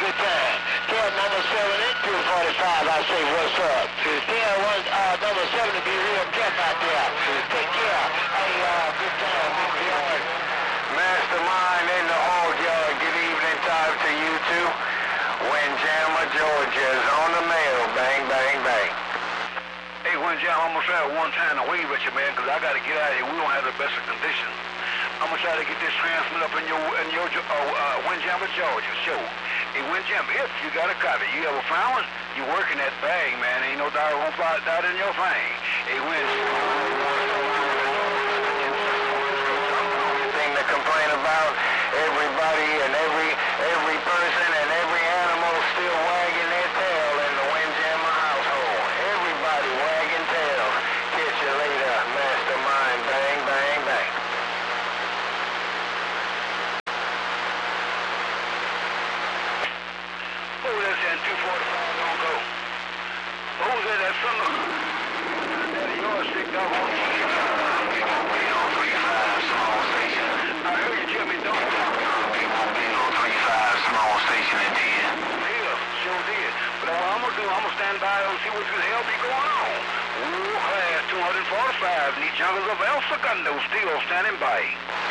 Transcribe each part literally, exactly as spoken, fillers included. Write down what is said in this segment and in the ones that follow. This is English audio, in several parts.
good time. Tell number seven and two forty-five, I say, what's up? Tell one, uh, number seven to be real careful out there. Take care. Hey, uh, good time, good yard. Mastermind in the old yard. Good evening time to you two. Windjammer, Georgia is on the mail. Bang, bang, bang. Hey, Windjammer, I'm going to try one time to wave at you, man, because I got to get out of here. We don't have the best of conditions. I'm going to try to get this transmit up in your, in your uh, uh, Windjammer, Georgia show. Hey, Windjammer, if you got a copy, you ever found one? You working that bag, man. Ain't no dog gonna fly out in your thing. Hey, Windjammer. Thing to complain about, everybody and every, every person and every animal still wagging their tail in the Windjammer household. Everybody wagging tails. Catch you later, Mastermind. Bang, bang, bang. Oh, that's in two forty-five, don't go. Who's that? That's some of that yours, big dog. People be on three five, small station. I heard you, Jimmy, don't go. People be on three five, small station in ten. Yeah, sure did. But what I'm going to do, I'm going to stand by and see what the hell be going on. Ooh, class two forty-five, and these junkers of El Segundo still standing by.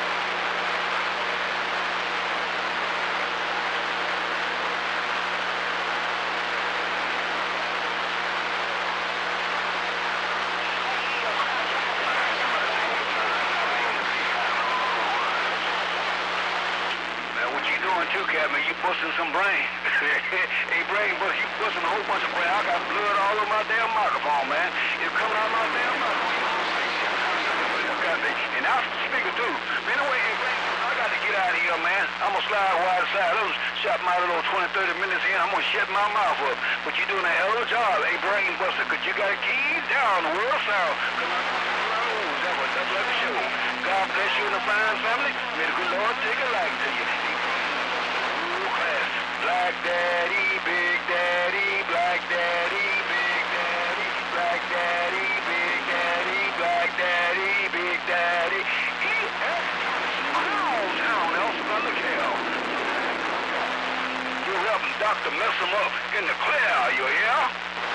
Too, Captain, you busting some brain. Hey, brain, but you busting a whole bunch of brain. I got blood all over my damn microphone, man. It's coming out of my damn microphone. And I speaker too. Anyway, hey, brain, I got to get out of here, man. I'm gonna slide wide side. I was shot my little twenty, thirty minutes in. I'm gonna shut my mouth up. But you doing a hell of a job, hey, brain buster, cause you got keys down the world sound. That was that's like a show. God bless you and the fine family. May the good Lord take a life to you. Black Daddy, Big Daddy, Black Daddy, Big Daddy, Black Daddy, Big Daddy, Black Daddy, Big Daddy. E S downtown El Segundo. You're helping Doctor mess him up in the clear, you hear?